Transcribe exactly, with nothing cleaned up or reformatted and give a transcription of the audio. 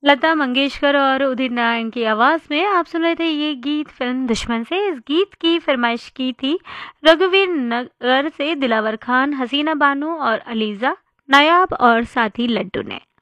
लता मंगेशकर और उदित नारायण की आवाज़ में आप सुन रहे थे ये गीत फिल्म दुश्मन से। इस गीत की फरमाइश की थी रघुवीर नगर से दिलावर खान, हसीना बानो और अलीज़ा नायाब और साथी लड्डू ने।